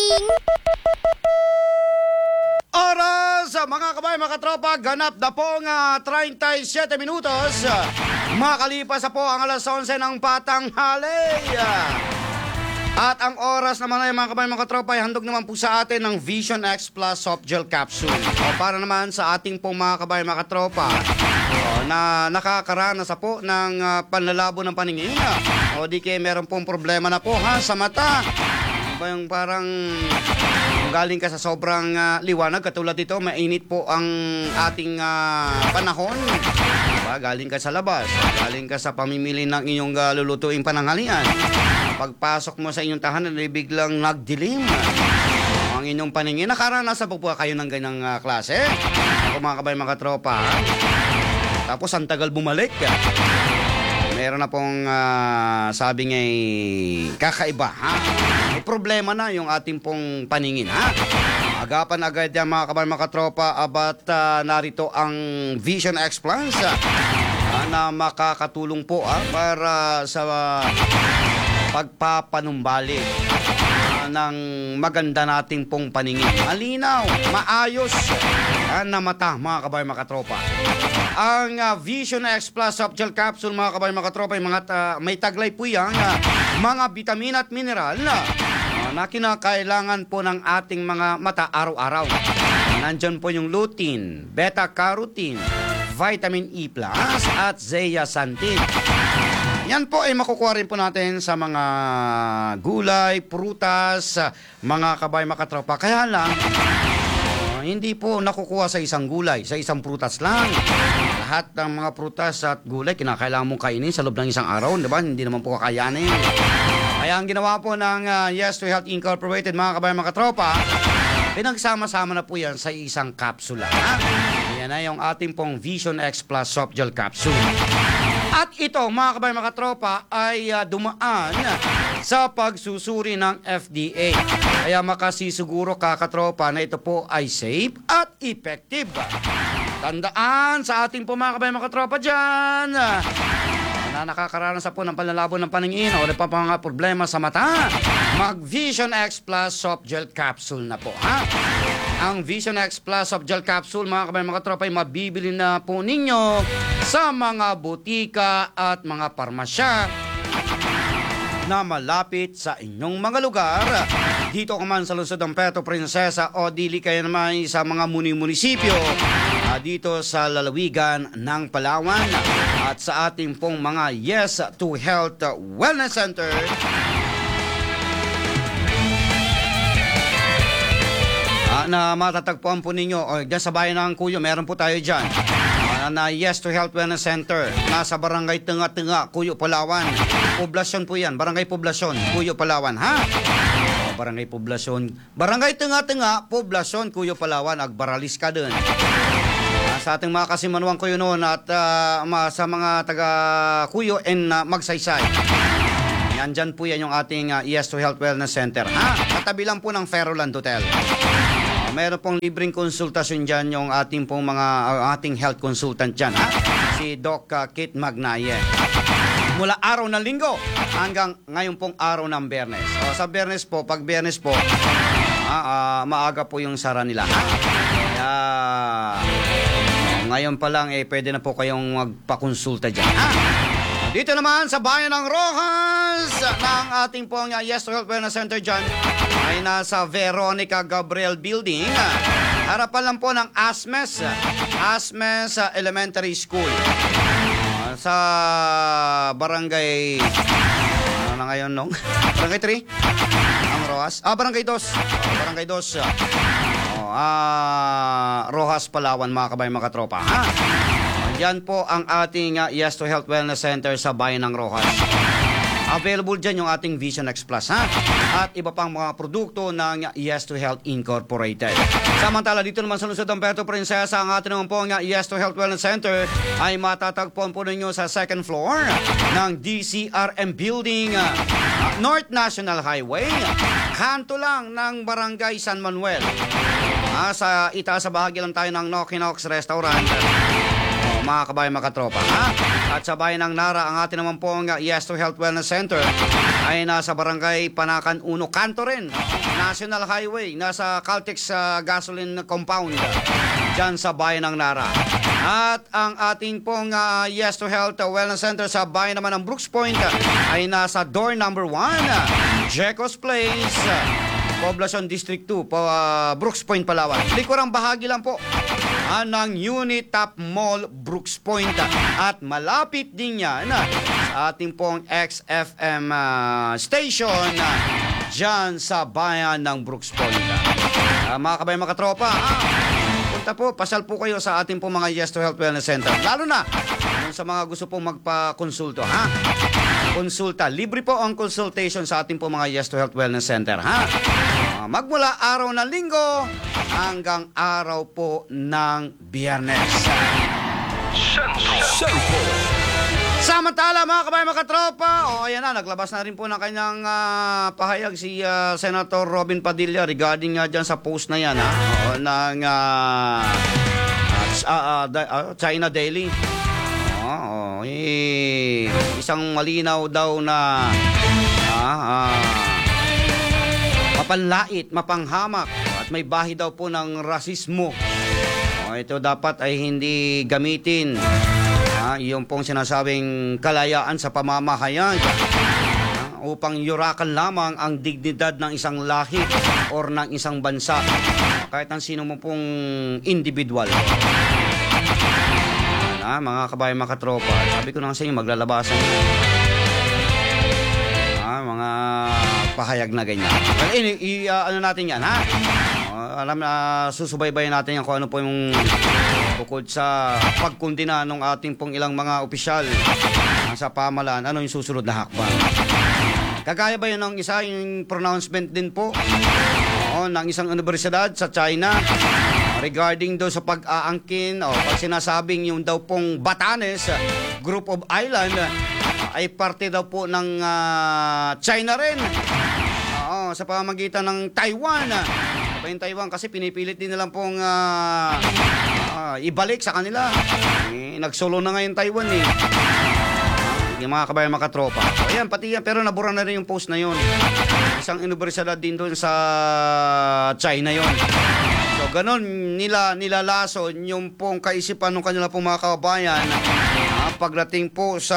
morning! Oras, mga kabay, mga katropa, ganap na pong 37 minutos. Makalipas na po ang alas 11 ng patanghali. At ang oras naman ay mga kabay, mga katropa, ay handog naman po sa atin ng Vision X Plus Soft Gel Capsule. O para naman sa ating pong mga kabay, mga katropa, na nakakaranas po ng panlalabo ng paningin. O di kayo meron pong problema na po sa mata. Yung parang galing ka sa sobrang liwanag, katulad dito, mainit po ang ating panahon. Diba? Galing ka sa labas, galing ka sa pamimili ng inyong lulutuing pananghalian. Pagpasok mo sa inyong tahanan, ay biglang nagdilim ang inyong paningin. Nakaranasan po kayo ng ganyang klase? Ako mga kabay, mga tropa. Tapos ang tagal bumalik. Meron na pong sabi nga kakaiba, ha? May problema na yung ating pong paningin, ha? Agapan agad yan mga kabay, mga tropa, abat narito ang Vision X Plus na makakatulong po para sa pagpapanumbalik ng maganda nating pong paningin. Malinaw, maayos na mata mga kabay, mga tropa. Ang Vision X Plus Soft Gel Capsule mga kabay, mga tropa, may taglay po yan mga vitamina at mineral na kinakailangan po ng ating mga mata araw-araw. Nandyan po yung lutein, beta-carotene, vitamin E+, at zeaxanthin. Yan po ay makukuha rin po natin sa mga gulay, prutas, mga kabay, mga tropa. Kaya lang, hindi po nakukuha sa isang gulay, sa isang prutas lang. Lahat ng mga prutas at gulay, kinakailangan mong kainin sa loob ng isang araw, di ba? Hindi naman po kakayanin. Kaya ang ginawa po ng Yes to Health Incorporated, mga kabay, mga tropa, pinagsama-sama na po yan sa isang kapsula. Yan na yung ating pong Vision X Plus Soft Gel Capsule. At ito, mga kabay, mga tropa, ay dumaan sa pagsusuri ng FDA. Kaya makasisiguro kakatropa na ito po ay safe at effective. Tandaan sa ating po mga kabay, mga tropa dyan na nakakaranas po ng panlalabo ng paningin o mga problema sa mata, mag Vision X Plus Soft Gel Capsule na po, ha? Ang Vision X Plus Soft Gel Capsule, mga kabay, mga tropa, ay mabibili na po ninyo sa mga butika at mga parmasya na malapit sa inyong mga lugar. Dito ka man sa lungsod ng Puerto Princesa o dili kayo naman sa mga munisipyo dito sa lalawigan ng Palawan at sa ating pong mga Yes to Health Wellness Center. Na matatagpuan po ninyo o dyan sa bayan ng Cuyo, meron po tayo dyan na Yes to Health Wellness Center, nasa Barangay Tinga-Tinga, Cuyo, Palawan. Poblasyon po yan, Barangay Poblasyon, Cuyo, Palawan, ha? Barangay Poblasyon, Barangay Tinga-Tinga, Poblasyon, Cuyo, Palawan, agbaralis ka dun. Sa ating mga kasimanuang Cuyo noon at sa mga taga Cuyo and Magsaysay. Yan, dyan po yan yung ating Yes to Health Wellness Center, ha? Katabi lang po ng Ferroland Hotel. Meron pong libreng konsultasyon dyan yung ating pong ating health consultant dyan, ha? Si Doc Kit Magnaye. Mula araw ng Linggo hanggang ngayon pong araw ng Biyernes. Sa Biyernes po, pag Biyernes po, maaga po yung sara nila, ha? Kaya, ngayon pa lang, pwede na po kayong magpakonsulta dyan, ha? Dito naman sa bayan ng Rojas ng ating pong Yes to Health Wellness Center dyan ay nasa Veronica Gabriel Building. Harapan lang po ng ASMES Elementary School. Sa barangay, ano na ngayon nung? Barangay 3? Ang Rojas? Barangay 2. Barangay 2. Rojas, Palawan, mga kabay, mga tropa. Yan po ang ating Yes to Health Wellness Center sa bayan ng Rojas. Available dyan yung ating Vision X Plus, ha? At iba pang mga produkto ng Yes to Health Incorporated. Samantala, dito naman sa lungsod ng Puerto Princesa, ang ating naman po ang Yes to Health Wellness Center ay matatagpuan po ninyo sa second floor ng DCRM Building, North National Highway, kanto lang ng Barangay San Manuel. Sa itaas sa bahagi lang tayo ng Nokinox Restaurant. Mga kabayan, mga katropa, ha? At sa bayan ng Nara, ang ating naman po ang Yes to Health Wellness Center ay nasa Barangay Panakan 1, Kanto rin. National Highway, nasa Caltex Gasoline Compound dyan sa bayan ng Nara. At ang ating pong Yes to Health Wellness Center sa bayan naman ng Brooks Point ay nasa door number 1, Jecos Place, Poblacion District 2, Brooks Point, Palawan. Likurang bahagi lang po ng Unitap Mall, Brooks Point. At malapit din yan sa ating pong XFM station dyan sa bayan ng Brooks Point. Mga kabayan, mga katropa, punta po, pasal po kayo sa ating pong mga Yes to Health Wellness Center. Lalo na sa mga gusto pong magpa-konsulto, konsulta. Libre po ang consultation sa ating po mga Yes to Health Wellness Center, magmula araw ng Linggo hanggang araw po ng Biyernes. Samantala, mga kabayan, mga katropa, ayan na, naglabas na rin po ng kanyang pahayag si Senator Robin Padilla regarding dyan sa post na yan, ng China Daily. Isang malinaw daw na mapanlait, mapanghamak at may bahi daw po ng rasismo. Ito dapat ay hindi gamitin yung pong sinasabing kalayaan sa pamamahayag upang yurakan lamang ang dignidad ng isang lahi or ng isang bansa, kahit ang sino mo pong individual. Mga kabayan, mga katropa, sabi ko na sa inyo, maglalabasan mga pahayag na ganyan. Well, ano natin yan, alam na, susubaybayan natin yan kung ano po yung bukod sa pagkundina ng ating pong ilang mga opisyal sa pamahalaan, ano yung susunod na hakbang. Kagaya ba yun ng isa, yung pronouncement din po ng isang universidad sa China regarding daw sa pag-aangkin o pag sinasabing yung daw pong Batanes Group of Island ay parte daw po ng China rin, sa pamamagitan ng Taiwan. Yung Taiwan kasi pinipilit din nilang pong ibalik sa kanila. Nagsolo na ngayon Taiwan yung mga kabayan, mga katropa. Ayan, pati yan, pero nabura na rin yung post na yun. Isang universidad din doon sa China yon. So, ganun nilalason yung pong kaisipan ng kanila pong mga kabayan pagdating po sa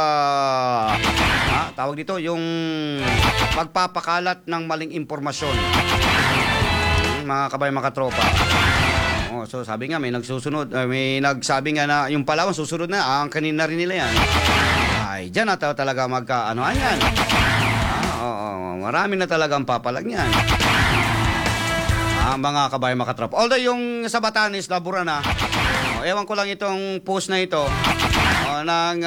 tawag dito, yung pagpapakalat ng maling impormasyon. Mga kabayan, mga katropa. So sabi nga, may nagsusunod, may nagsabi nga na yung Palawan susunod na, ang kanina rin nila yan. Ay, dyan na talaga ayan. Marami na talagang papalag niyan. Mga kabayan, mga katropa. Although yung sa Batanes, nabura na. Ewan ko lang itong post na ito ng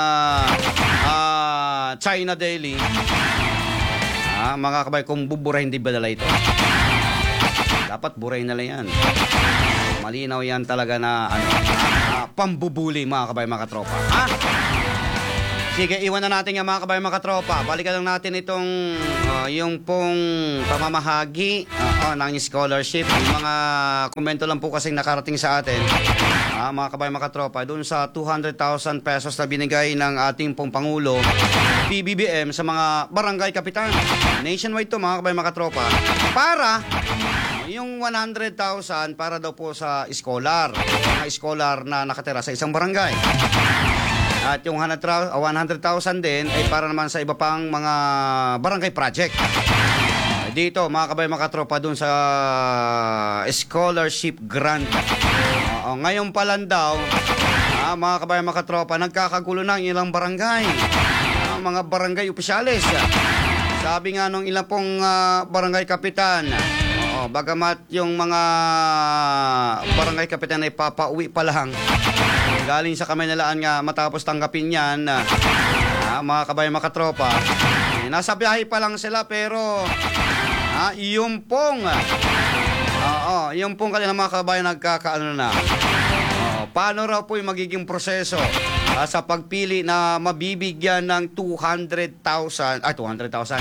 China Daily. Mga kabayan, kung buburahin di ba nila ito? Dapat burahin nila yan. Malinaw yan talaga na pambubuli, mga kabayan, mga katropa. Sige, iwan na natin yung mga kabayan, mga katropa. Balikan lang natin itong yung pong pamamahagi ng scholarship. Yung mga komento lang po kasing nakarating sa atin, mga kabayan, mga katropa, doon sa 200,000 pesos na binigay ng ating pong Pangulo, PBBM, sa mga barangay kapitan. Nationwide to, mga kabayan, mga katropa. Para yung 100,000 para daw po sa scholar, mga scholar na nakatira sa isang barangay. At yung 100,000 din ay para naman sa iba pang mga barangay project. Dito, mga kabayan, mga katropa, dun sa scholarship grant. Ngayon pa lang daw, mga kabayan, mga katropa, nagkakagulo na ang ilang barangay. Mga barangay opisyalis. Sabi nga nung ilang pong barangay kapitan, bagamat yung mga barangay kapitan ay papauwi pa lang galing sa Kamaynalaan nga matapos tanggapin yan, mga kabayan, mga katropa, nasa biyahe pa lang sila, pero yung pong kanilang mga kabayan nagkakaano na. Paano raw po yung magiging proseso sa pagpili na mabibigyan ng 200,000 20,000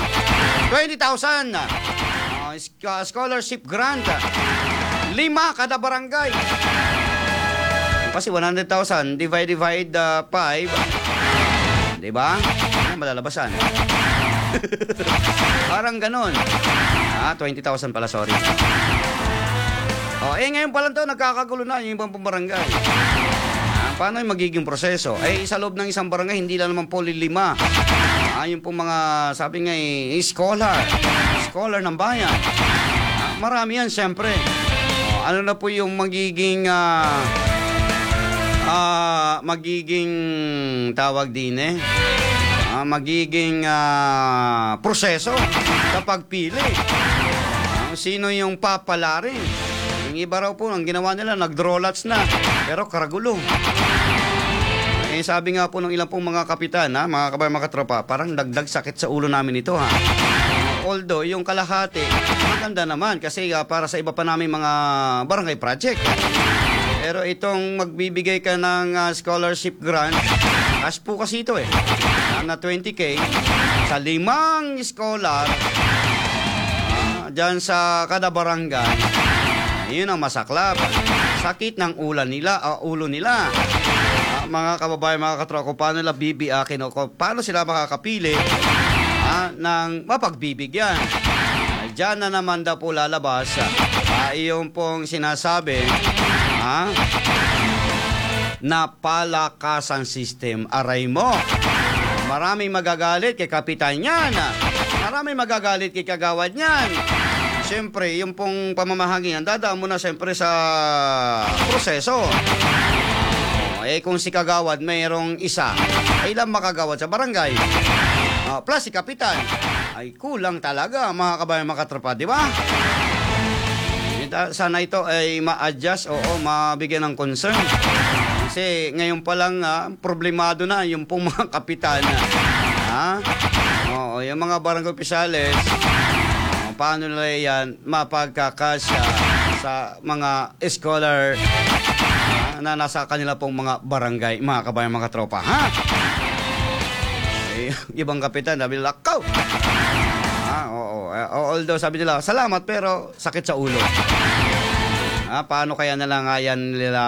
scholarship grant, 5 kada barangay. Kasi 100,000 divide 5, 'di ba? Malalabasan. Parang ganon. 20,000 pala, sorry. Ngayon pa lang to, nagkakagulo na yung ibang barangay. Paano yung magiging proseso? Sa loob ng isang barangay, hindi lang naman po 5. Yung pong mga, sabi nga scholar ng bayan. Marami yan, siyempre. Ano na po yung magiging tawag din magiging proseso kapag pili. Sino yung papalarin? Yung iba raw po, ang ginawa nila, nag-draw lots na, pero karagulo. Sabi nga po ng ilang pong mga kapitan, mga kabayan, mga katropa, parang dagdag sakit sa ulo namin ito, Although, yung kalahati, maganda naman kasi para sa iba pa namin mga barangay project. Pero itong magbibigay ka ng scholarship grant, cash po kasi ito na 20K sa 5 scholar dyan sa kada barangay. Yun ang masaklap. Sakit ng ulo nila. Mga kababayan, mga katropa, paano nila bibiyakin o paano sila makakapili ng mapagbibigyan. Diyan na naman daw po lalabas yung pong sinasabi na palakasan system. Aray mo, maraming magagalit kay kapitan yan, maraming magagalit kay kagawad niyan. Siyempre, yung pong pamamahagi yan, dadaan mo na siyempre sa proseso. Kung si kagawad mayroong isa, ilang makagawad sa barangay? Plus si kapitan, ay kulang talaga, mga kabayan, mga katropa, di ba? Sana ito ay ma-adjust, mabigyan ng concern. Kasi ngayon pa lang, problemado na yung pong mga kapitan. Yung mga barangay opisales, paano nila yan mapagkakasya sa mga scholar na nasa kanila pong mga barangay, mga kabayan, mga tropa, ibang kapitan, sabi nila, lakaw! Although sabi nila, salamat, pero sakit sa ulo. Paano kaya nila nga yan nila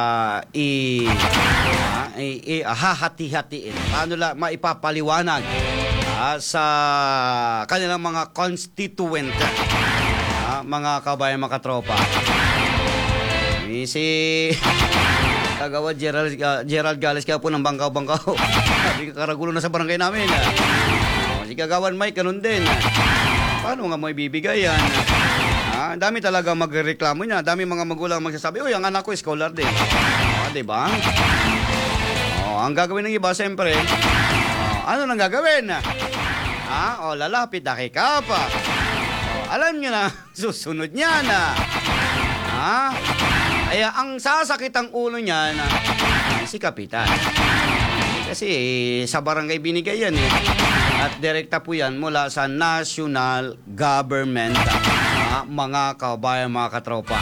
hahati-hatiin? Paano nila maipapaliwanag sa kanilang mga constituent, mga kabayan, mga tropa? Si kagawad Gerald Gales kaya po ng bangkaw-bangkaw. Sabi karagulo na sa barangay namin. Si kagawad Mike, ganun din. Paano nga mo ibibigay yan? Dami talaga magreklamo niya. Dami mga magulang magsasabi, ang anak ko scholar din. Diba? Ang gagawin ng iba, siyempre, ano nang gagawin? Lalapit na kay Kapa. Alam nyo na, susunod niya na. Kaya ang sasakit ang ulo niya si kapitan. Kasi sa barangay binigay yan At direkta po yan mula sa national government, mga kabayan, mga katropa.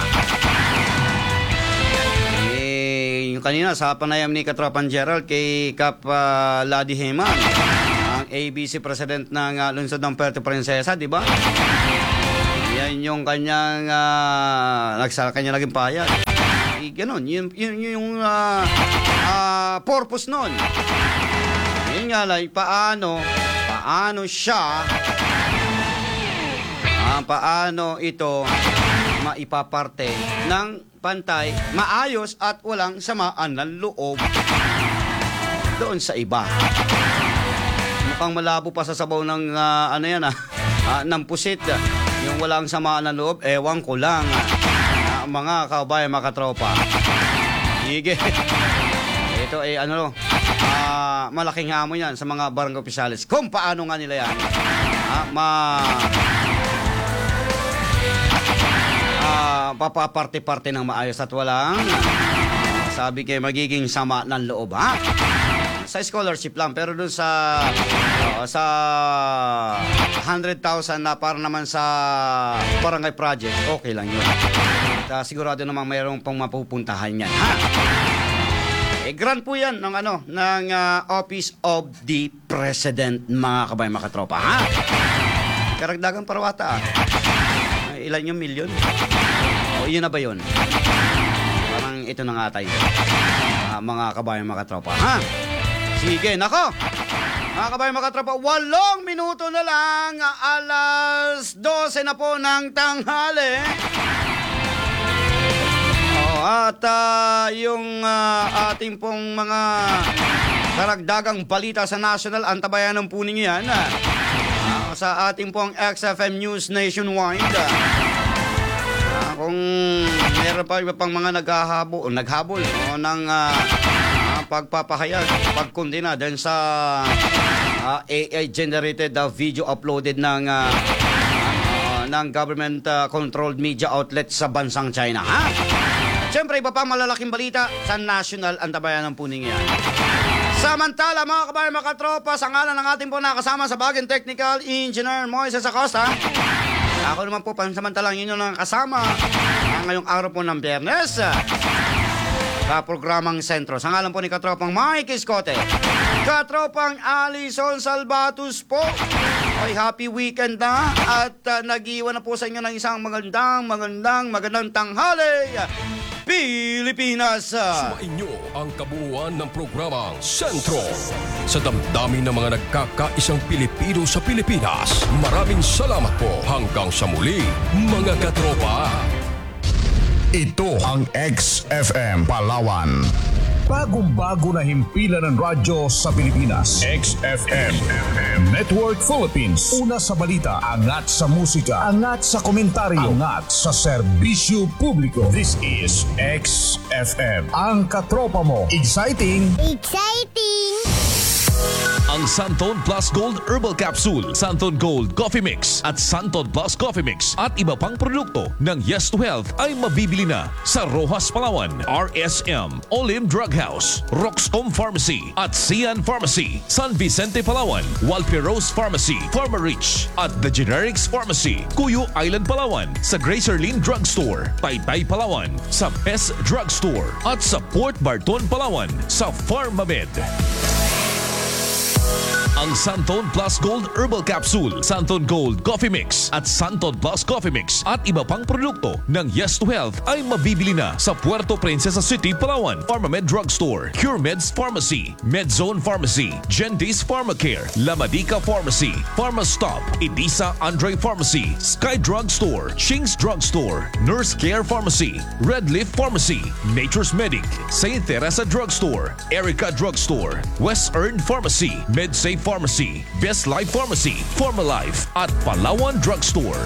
Yung kanina sa panayam ni Katropan Gerald kay Kap Ladi Heman, ang ABC President ng lungsod ng Puerto Princesa, di ba? Yan yung kanyang kanya naging payag. Ganon, yung purpose nun. Yun nga lang, paano siya, paano ito maipaparte ng pantay, maayos at walang samaan ng loob doon sa iba. Mukhang malabo pa sa sabaw ng ng pusit. Yung walang samaan ng loob, ewan ko lang. Mga kabayan, mga katropa. Sige. Ito ay malaking hamon yan sa mga barangay opisyalis. Kung paano nga nila yan papaparte-parte ng maayos at walang sabi kayo magiging sama ng loob, sa scholarship lang, pero dun sa 100,000 na para naman sa barangay project, okay lang yun. At sigurado namang mayroong pang mapupuntahan yan, grant po yan ng Office of the President, mga kabayan, mga katropa, karagdagang parawata, ilan yung milyon? Yun na ba yun? Parang ito na nga tayo, mga kabayan, mga katropa, sige, nako, Mga kabayan, mga katropa, 8 minuto na lang, alas 12 na po ng tanghali. At yung ating pong mga karagdagang balita sa national, antabayanan po ninyo yan sa ating pong XFM News Nationwide. Kung meron pa iba pang mga naghabol ng pagpapahayag, pagkundina dahil sa AI-generated video uploaded ng government-controlled media outlet sa bansang China. Siyempre, iba pa malalaking balita sa national, antabayanan po ninyo yan. Samantala, mga kabayan, mga katropa, sa ngalan ng ating po nakasama sa Baguio Technical Engineer Moises Acosta, ako naman po pansamantalang inyo ng kasama ngayong araw po ng Biyernes sa programang Sentro. Sa ngalan po ni Katropang Mike Escote, Katropang Alison Salvatus po, ay happy weekend na at nag-iwan na po sa inyo ng isang magandang tanghali, Pilipinas. Sumainyo ang kabuuan ng programang Sentro. Sa damdamin ng mga nagkakaisang Pilipino sa Pilipinas, maraming salamat po hanggang sa muli, mga katropa. Ito ang XFM Palawan. Bagong-bago na himpilan ng radyo sa Pilipinas. XFM Network Philippines. Una sa balita, angat sa musika, angat sa komentaryo, angat sa serbisyo publiko. This is XFM. Ang katropa mo. Exciting! Ang Santon Plus Gold Herbal Capsule, Santon Gold Coffee Mix at Santon Plus Coffee Mix at iba pang produkto ng Yes to Health ay mabibili na sa Rojas Palawan, RSM, Olim Drug House, Roxcom Pharmacy at Sian Pharmacy, San Vicente Palawan, Walperos Pharmacy, Pharmarich at The Generics Pharmacy, Cuyo Island Palawan, sa Gracerlin Drug Store, Taytay Palawan, sa Best Drug Store at sa Port Barton Palawan sa Pharmamed. Ang Santon Plus Gold Herbal Capsule, Santon Gold Coffee Mix at Santon Plus Coffee Mix at iba pang produkto ng Yes to Health ay mabibili na sa Puerto Princesa City, Palawan, Pharmamed Drug Store, CureMeds Pharmacy, Medzone Pharmacy, Gentis Pharmacare, La Medica Pharmacy, Pharmastop, Edisa Andre Pharmacy, Sky Drug Store, Shing's Drug Store, Nurse Care Pharmacy, Red Leaf Pharmacy, Nature's Medic, St. Teresa Drug Store, Erica Drug Store, West Earn Pharmacy, MedSafe Pharmacy, Best Life Pharmacy, Pharmalife at Palawan Drug Store.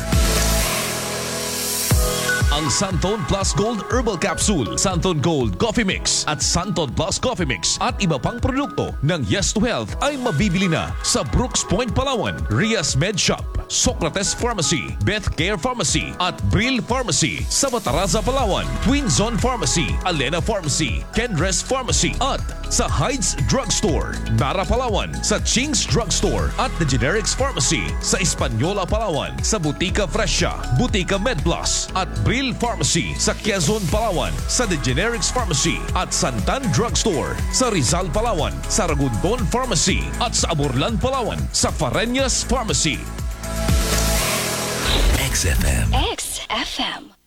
Ang Santon Plus Gold Herbal Capsule, Santon Gold Coffee Mix at Santon Plus Coffee Mix at iba pang produkto ng Yes to Health ay mabibili na sa Brooks Point, Palawan, Rias Med Shop, Socrates Pharmacy, Beth Care Pharmacy at Brill Pharmacy sa Bataraza, Palawan, Twin Zone Pharmacy, Alena Pharmacy, Kendres Pharmacy at sa Heights Drug Store, Nara, Palawan, sa Ching's Drug Store at The Generics Pharmacy sa Hispaniola, Palawan, sa Butika Fresha, Butika MedPlus at Brill Pharmacy sa Quezon, Palawan, sa The Generics Pharmacy at Santan Drug Store sa Rizal, Palawan, sa Ragundon Pharmacy at sa Aburlan, Palawan, sa Fareñas Pharmacy. XFM. XFM.